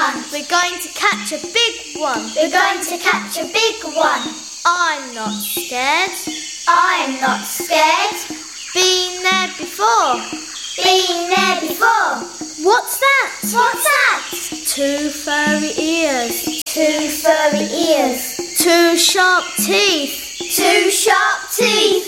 one. We're going to catch a big one. We're going to catch a big one. I'm not scared. I'm not scared. Been there before. Been there before. What's that? What's that? 2 furry ears. 2 furry ears. 2 sharp teeth. 2 sharp teeth.